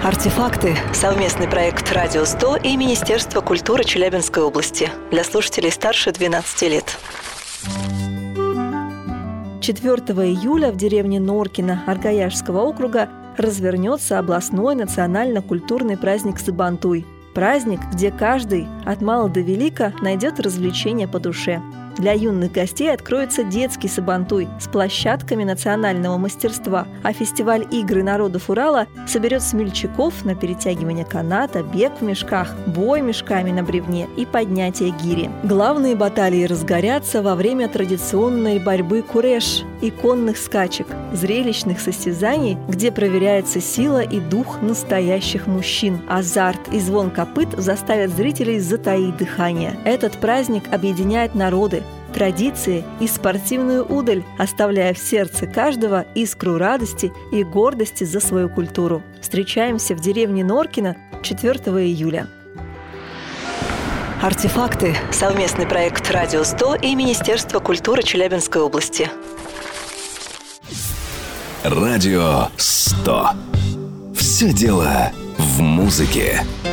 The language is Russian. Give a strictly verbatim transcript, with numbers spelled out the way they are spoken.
Артефакты – совместный проект «Радио сто» и Министерства культуры Челябинской области для слушателей старше двенадцати лет. четвёртого июля в деревне Норкино Аргаяшского округа развернется областной национально-культурный праздник Сабантуй. Праздник, где каждый, от мала до велика, найдет развлечения по душе. Для юных гостей откроется детский Сабантуй с площадками национального мастерства, а фестиваль игры народов Урала соберет смельчаков на перетягивание каната, бег в мешках, бой мешками на бревне и поднятие гири. Главные баталии разгорятся во время традиционной борьбы куреш и конных скачек, зрелищных состязаний, где проверяется сила и дух настоящих мужчин. Азарт и звон копыт заставят зрителей затаить дыхание. Этот праздник объединяет народы, традиции и спортивную удаль, оставляя в сердце каждого искру радости и гордости за свою культуру. Встречаемся в деревне Норкино четвёртого июля. Артефакты – совместный проект «Радио сто» и Министерства культуры Челябинской области. Радио сто. Все дело в музыке.